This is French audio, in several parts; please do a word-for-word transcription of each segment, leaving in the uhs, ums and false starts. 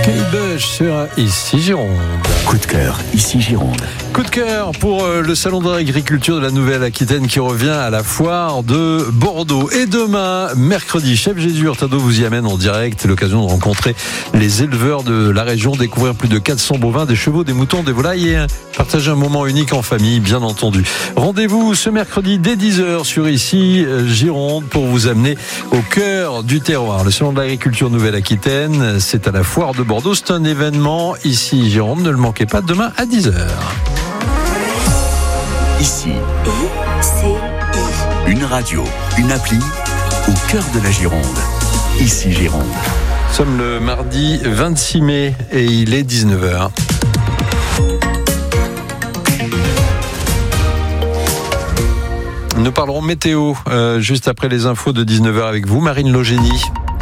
Kate Bush sur Ici Gironde. Coup de cœur, Ici Gironde. Coup de cœur pour le salon de l'agriculture de la Nouvelle-Aquitaine qui revient à la foire de Bordeaux. Et demain, mercredi, Chef Jésus Hurtado vous y amène en direct. L'occasion de rencontrer les éleveurs de la région, découvrir plus de quatre cents bovins, des chevaux, des moutons, des volailles et partager un moment unique en famille, bien entendu. Rendez-vous ce mercredi dès dix heures sur Ici Gironde pour vous amener au cœur du terroir. Le salon de l'agriculture Nouvelle-Aquitaine, c'est à la foire de Bordeaux. C'est un événement Ici Gironde. Ne le manquez pas demain à dix heures. Ici, I C I. une radio, une appli au cœur de la Gironde. Ici Gironde. Nous sommes le mardi vingt-six mai et il est dix-neuf heures. Nous parlerons météo euh, juste après les infos de dix-neuf heures avec vous, Marine Logénie.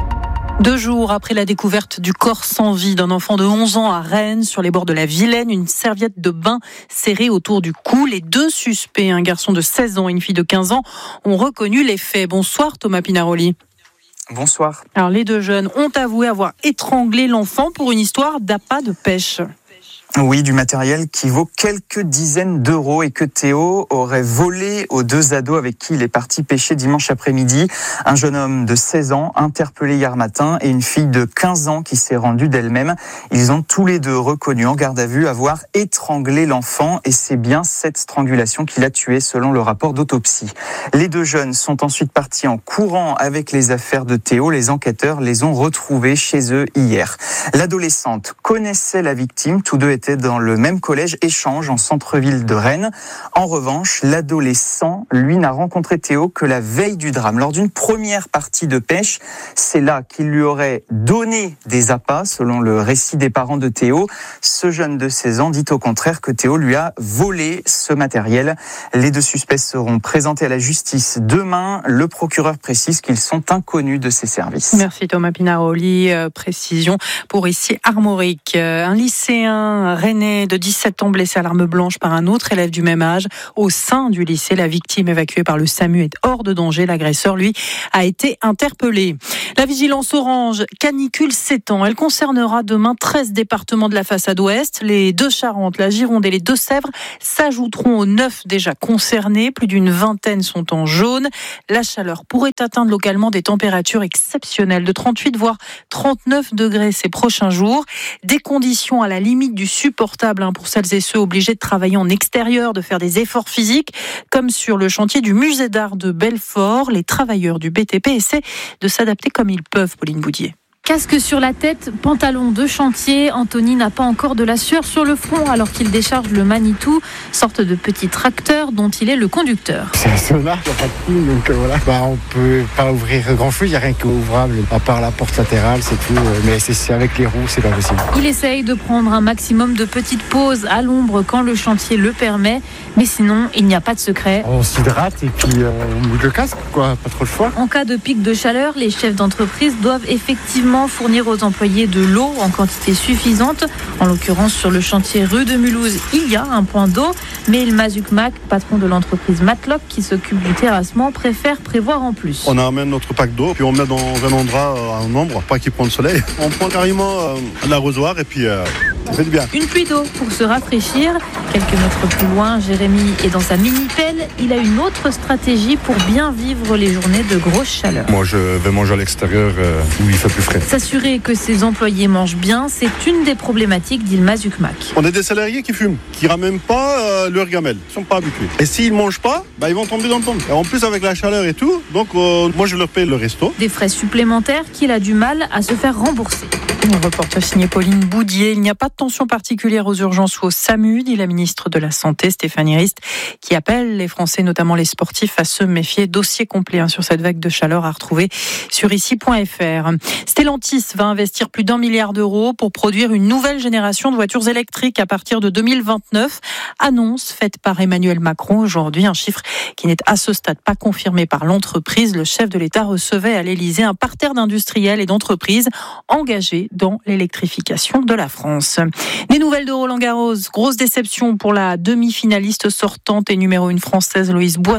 Deux jours après la découverte du corps sans vie d'un enfant de onze ans à Rennes, sur les bords de la Vilaine, une serviette de bain serrée autour du cou. Les deux suspects, un garçon de seize ans et une fille de quinze ans, ont reconnu les faits. Bonsoir Thomas Pinaroli. Bonsoir. Alors les deux jeunes ont avoué avoir étranglé l'enfant pour une histoire d'appât de pêche. Oui, du matériel qui vaut quelques dizaines d'euros et que Théo aurait volé aux deux ados avec qui il est parti pêcher dimanche après-midi. Un jeune homme de seize ans interpellé hier matin et une fille de quinze ans qui s'est rendue d'elle-même. Ils ont tous les deux reconnu en garde à vue avoir étranglé l'enfant et c'est bien cette strangulation qui l'a tué selon le rapport d'autopsie. Les deux jeunes sont ensuite partis en courant avec les affaires de Théo. Les enquêteurs les ont retrouvés chez eux hier. L'adolescente connaissait la victime, tous deux étaient dans le même collège Échange en centre-ville de Rennes. En revanche, l'adolescent, lui, n'a rencontré Théo que la veille du drame. Lors d'une première partie de pêche, c'est là qu'il lui aurait donné des appâts, selon le récit des parents de Théo. Ce jeune de seize ans dit au contraire que Théo lui a volé ce matériel. Les deux suspects seront présentés à la justice demain. Le procureur précise qu'ils sont inconnus de ses services. Merci Thomas Pinaroli. Euh, précision pour ici Armorique. Euh, un lycéen rennais de dix-sept ans blessé à l'arme blanche par un autre élève du même âge. Au sein du lycée, la victime évacuée par le SAMU est hors de danger. L'agresseur, lui, a été interpellé. La vigilance orange canicule s'étend. Elle concernera demain treize départements de la façade ouest. Les Deux-Charentes, la Gironde et les Deux-Sèvres s'ajouteront aux neuf déjà concernés. Plus d'une vingtaine sont en jaune. La chaleur pourrait atteindre localement des températures exceptionnelles de trente-huit voire trente-neuf degrés ces prochains jours. Des conditions à la limite du supportable pour celles et ceux obligés de travailler en extérieur, de faire des efforts physiques, comme sur le chantier du musée d'art de Belfort. Les travailleurs du B T P essaient de s'adapter comme ils peuvent, Pauline Boudier. Casque sur la tête, pantalon de chantier, Anthony n'a pas encore de la sueur sur le front alors qu'il décharge le Manitou, sorte de petit tracteur dont il est le conducteur. C'est un sonar, il n'y a pas de pile, donc euh, voilà. Bah, on peut pas ouvrir grand chose, il n'y a rien qui est ouvrable, à part la porte latérale, c'est tout. Mais c'est, c'est avec les roues, c'est pas possible. Il essaye de prendre un maximum de petites pauses à l'ombre quand le chantier le permet, mais sinon, il n'y a pas de secret. On s'hydrate et puis euh, on bouge le casque, quoi, pas trop le choix. En cas de pic de chaleur, les chefs d'entreprise doivent effectivement fournir aux employés de l'eau en quantité suffisante. En l'occurrence, sur le chantier rue de Mulhouse, il y a un point d'eau, mais El Mazukmak, patron de l'entreprise Matlock qui s'occupe du terrassement, préfère prévoir en plus. On amène notre pack d'eau, puis on met dans un endroit à un ombre, pas qu'il prend le soleil. On prend carrément euh, l'arrosoir et puis euh, ça fait du bien. Une pluie d'eau pour se rafraîchir. Quelques mètres plus loin, Jérémy est dans sa mini-pelle. Il a une autre stratégie pour bien vivre les journées de grosse chaleur. Moi, je vais manger à l'extérieur euh, où il fait plus frais. S'assurer que ses employés mangent bien, c'est une des problématiques d'Il Mazukmak. On a des salariés qui fument, qui ramènent pas euh, leur gamelle, ils sont pas habitués. Et s'ils mangent pas, bah, ils vont tomber dans le pompe. Et en plus avec la chaleur et tout, donc euh, moi je leur paye le resto. Des frais supplémentaires qu'il a du mal à se faire rembourser. Un reportage signé Pauline Boudier. Il n'y a pas de tension particulière aux urgences ou au SAMU, dit la ministre de la Santé, Stéphanie Rist, qui appelle les Français, notamment les sportifs, à se méfier. Dossier complet hein, sur cette vague de chaleur à retrouver sur ici point f r. Stellantis va investir plus d'un milliard d'euros pour produire une nouvelle génération de voitures électriques à partir de deux mille vingt-neuf. Annonce faite par Emmanuel Macron aujourd'hui, un chiffre qui n'est à ce stade pas confirmé par l'entreprise. Le chef de l'État recevait à l'Élysée un parterre d'industriels et d'entreprises engagés dans l'électrification de la France. Des nouvelles de Roland-Garros. Grosse déception pour la demi-finaliste sortante et numéro une française Loïse Boisson,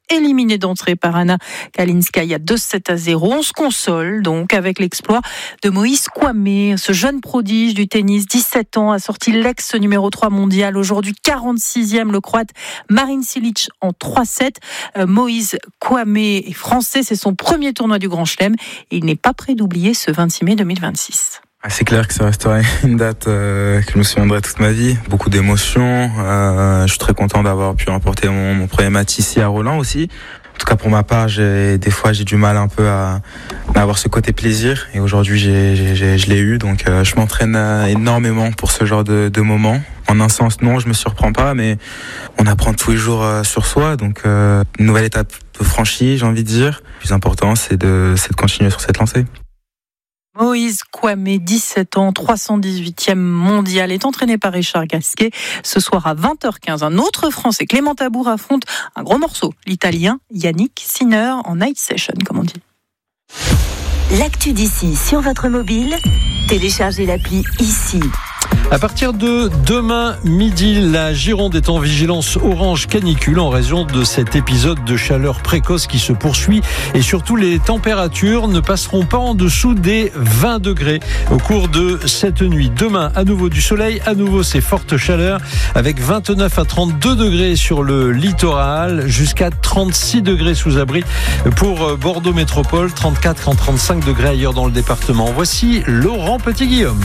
éliminée d'entrée par Anna Kalinskaya deux sept à zéro. On se console donc avec l'exploit de Moïse Kouamé. Ce jeune prodige du tennis, dix-sept ans, a sorti l'ex numéro trois mondial. Aujourd'hui quarante-sixième, le Croate Marin Cilic en trois sept. Euh, Moïse Kouamé est français, c'est son premier tournoi du Grand Chelem et il n'est pas prêt d'oublier ce vingt-six mai deux mille vingt-six. C'est clair que ça restera une date euh, que je me souviendrai toute ma vie. Beaucoup d'émotions. Euh, je suis très content d'avoir pu remporter mon, mon premier match ici à Roland aussi. En tout cas pour ma part, j'ai, des fois j'ai du mal un peu à, à avoir ce côté plaisir. Et aujourd'hui j'ai, j'ai, j'ai, je l'ai eu. Donc euh, je m'entraîne énormément pour ce genre de, de moments. En un sens, non, je me surprends pas, mais on apprend tous les jours euh, sur soi. Donc euh, une nouvelle étape franchie, j'ai envie de dire. Le plus important, c'est de, c'est de continuer sur cette lancée. Moïse Kouamé, dix-sept ans, trois cent dix-huitième mondial, est entraîné par Richard Gasquet. Ce soir à vingt heures quinze, un autre Français, Clément Tabour, affronte un gros morceau, l'Italien Yannick Sinner, en night session, comme on dit. L'actu d'ici sur votre mobile, téléchargez l'appli ici. À partir de demain midi, la Gironde est en vigilance orange canicule en raison de cet épisode de chaleur précoce qui se poursuit et surtout les températures ne passeront pas en dessous des vingt degrés au cours de cette nuit. Demain, à nouveau du soleil, à nouveau ces fortes chaleurs avec vingt-neuf à trente-deux degrés sur le littoral, jusqu'à trente-six degrés sous abri pour Bordeaux Métropole, trente-quatre à trente-cinq degrés ailleurs dans le département. Voici Laurent Petit-Guillaume.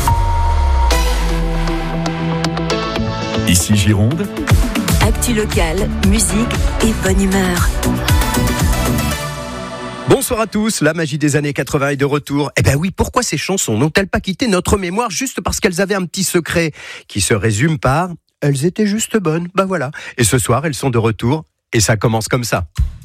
Ici Gironde. Actu locale, musique et bonne humeur. Bonsoir à tous, la magie des années quatre-vingts est de retour. Eh ben oui, pourquoi ces chansons n'ont-elles pas quitté notre mémoire juste parce qu'elles avaient un petit secret qui se résume par « elles étaient juste bonnes ». Ben voilà, et ce soir elles sont de retour et ça commence comme ça.